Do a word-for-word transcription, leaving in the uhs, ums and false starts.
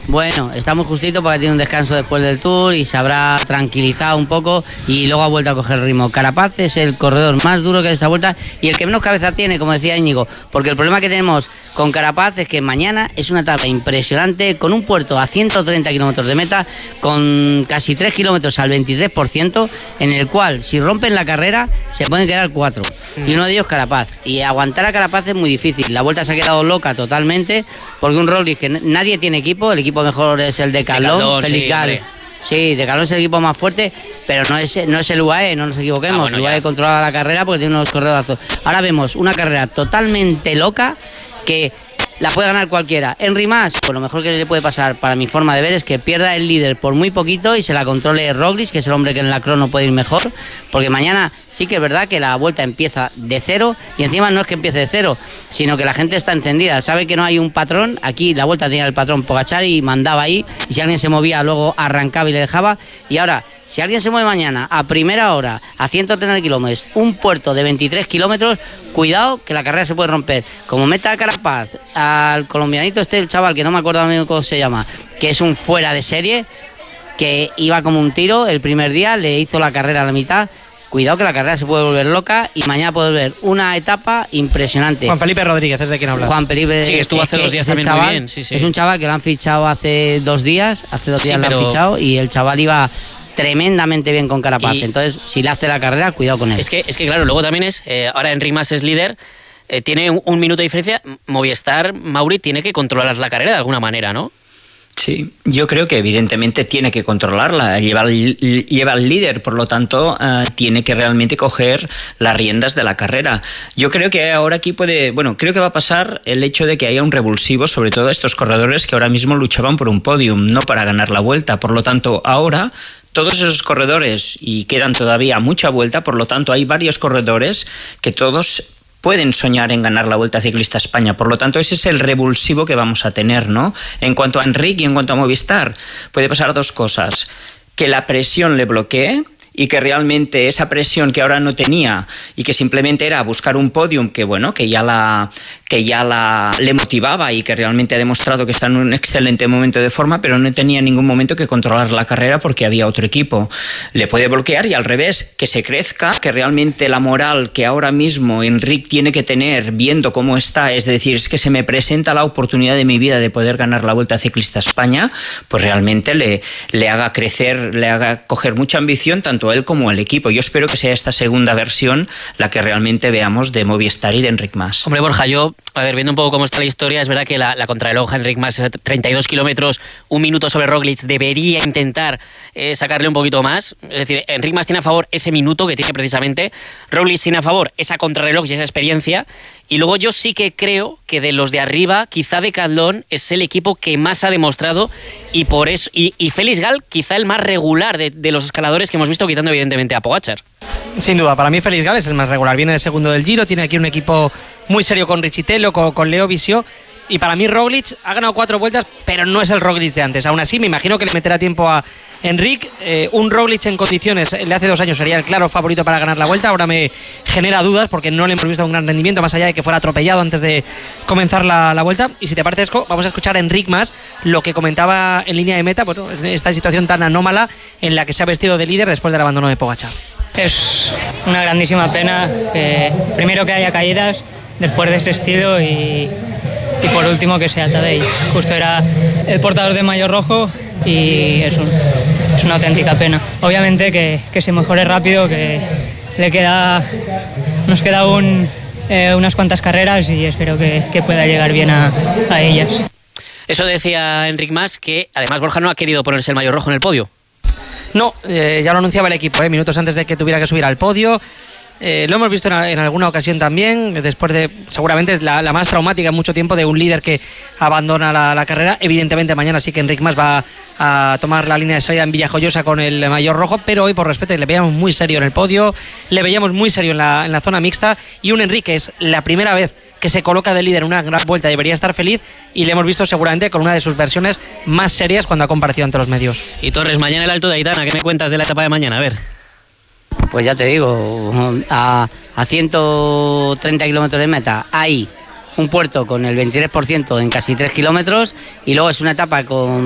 Bueno, está muy justito porque tiene un descanso después del Tour y se habrá tranquilizado un poco y luego ha vuelto a coger el ritmo. Carapaz es el corredor más duro que de esta vuelta y el que menos cabeza tiene, como decía Íñigo, porque el problema que tenemos con Carapaz es que mañana es una etapa impresionante con un puerto a ciento treinta kilómetros de meta, con casi tres kilómetros al veintitrés por ciento, en el cual si rompen la carrera se pueden quedar cuatro y uno de ellos Carapaz, y aguantar a Carapaz es muy difícil. La vuelta se ha quedado loca totalmente porque un Roglic que nadie tiene equipo, el equipo mejor es el de Decathlon, Félix sí, Gal. Sí, Decathlon es el equipo más fuerte, pero no es, no es el U A E, no nos equivoquemos. Ah, bueno, el U A E ya controla la carrera porque tiene unos corredores. Ahora vemos una carrera totalmente loca que la puede ganar cualquiera. Henry Mas, pues lo mejor que le puede pasar para mi forma de ver es que pierda el líder por muy poquito y se la controle Roglic, que es el hombre que en la crono puede ir mejor, porque mañana sí que es verdad que la vuelta empieza de cero y encima no es que empiece de cero, sino que la gente está encendida, sabe que no hay un patrón. Aquí la vuelta tenía el patrón Pogačar y mandaba ahí, y si alguien se movía luego arrancaba y le dejaba, y ahora si alguien se mueve mañana a primera hora a ciento treinta kilómetros, un puerto de veintitrés kilómetros, cuidado que la carrera se puede romper. Como meta a Carapaz, al colombianito este, el chaval que no me acuerdo ahora mismo cómo se llama, que es un fuera de serie, que iba como un tiro el primer día, le hizo la carrera a la mitad. Cuidado que la carrera se puede volver loca y mañana puede ver una etapa impresionante. Juan Felipe Rodríguez, es de quien habla. Juan Felipe, sí, que estuvo hace dos días también chaval, muy bien. Sí, sí. Es un chaval que lo han fichado hace dos días, hace dos días sí, lo pero... han fichado y el chaval iba tremendamente bien con Carapaz, y entonces si le hace la carrera, cuidado con él. Es que, es que claro, luego también es, eh, ahora Enric Mas es líder, eh, tiene un, un minuto de diferencia, Movistar, Mauri, tiene que controlar la carrera de alguna manera, ¿no? Sí, yo creo que evidentemente tiene que controlarla, lleva, lleva al líder, por lo tanto uh, tiene que realmente coger las riendas de la carrera. Yo creo que ahora aquí puede, bueno, creo que va a pasar el hecho de que haya un revulsivo, sobre todo estos corredores que ahora mismo luchaban por un podium, no para ganar la vuelta. Por lo tanto, ahora todos esos corredores, y quedan todavía mucha vuelta, por lo tanto hay varios corredores que todos pueden soñar en ganar la Vuelta Ciclista a España. Por lo tanto, ese es el revulsivo que vamos a tener, ¿no? En cuanto a Enric y en cuanto a Movistar, puede pasar dos cosas: que la presión le bloquee y que realmente esa presión que ahora no tenía y que simplemente era buscar un podium que bueno, que ya la que ya la le motivaba y que realmente ha demostrado que está en un excelente momento de forma, pero no tenía en ningún momento que controlar la carrera porque había otro equipo. Le puede bloquear, y al revés, que se crezca, que realmente la moral que ahora mismo Enric tiene que tener viendo cómo está, es decir, es que se me presenta la oportunidad de mi vida de poder ganar la Vuelta Ciclista a España, pues realmente le, le haga crecer, le haga coger mucha ambición tanto él como el equipo. Yo espero que sea esta segunda versión la que realmente veamos de Movistar y de Enric Mas. Hombre, Borja, yo, a ver, viendo un poco cómo está la historia, es verdad que la, la contrarreloj Enric Mas es treinta y dos kilómetros, un minuto sobre Roglic, debería intentar eh, sacarle un poquito más. Es decir, Enric Mas tiene a favor ese minuto que tiene precisamente, Roglic tiene a favor esa contrarreloj y esa experiencia. Y luego yo sí que creo que de los de arriba, quizá Decathlon es el equipo que más ha demostrado, y por eso y, y Félix Gal quizá el más regular de, de los escaladores que hemos visto, quitando evidentemente a Pogačar. Sin duda, para mí Félix Gal es el más regular, viene de segundo del Giro, tiene aquí un equipo muy serio con Richitello, con, con Leo Visio. Y para mí Roglic ha ganado cuatro vueltas, pero no es el Roglic de antes. Aún así, me imagino que le meterá tiempo a Enric. Eh, un Roglic en condiciones, el de hace dos años sería el claro favorito para ganar la vuelta. Ahora me genera dudas porque no le hemos visto un gran rendimiento, más allá de que fuera atropellado antes de comenzar la, la vuelta. Y si te parece, Esco, vamos a escuchar a Enric Mas, lo que comentaba en línea de meta, pues, esta situación tan anómala en la que se ha vestido de líder después del abandono de Pogačar. Es una grandísima pena que primero que haya caídas después de ese estilo y... y por último que sea Tadej. Justo era el portador de maillot rojo y es, un, es una auténtica pena. Obviamente que, que se mejore rápido, que le queda, nos queda un, eh, unas cuantas carreras y espero que, que pueda llegar bien a, a ellas. Eso decía Enric Mas, que además Borja no ha querido ponerse el maillot rojo en el podio. No, eh, ya lo anunciaba el equipo, eh, minutos antes de que tuviera que subir al podio. Eh, lo hemos visto en, en alguna ocasión también, después de, seguramente es la, la más traumática en mucho tiempo, de un líder que abandona la, la carrera. Evidentemente mañana sí que Enric Mas va a tomar la línea de salida en Villajoyosa con el maillot rojo, pero hoy por respeto le veíamos muy serio en el podio, le veíamos muy serio en la, en la zona mixta, y un Enric que es la primera vez que se coloca de líder en una gran vuelta, debería estar feliz, y le hemos visto seguramente con una de sus versiones más serias cuando ha comparecido ante los medios. Y Torres, mañana el Alto de Aitana, ¿qué me cuentas de la etapa de mañana? A ver. Pues ya te digo, a, a ciento treinta kilómetros de meta hay un puerto con el veintitrés por ciento en casi tres kilómetros, y luego es una etapa con